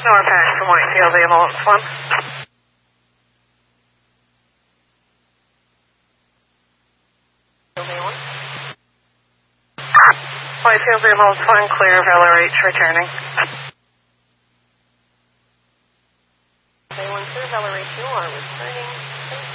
Norpax from Whitefield, ambulance 1. Whitefield, ambulance 1, clear of LRH returning. They want clear of LRH, you are returning.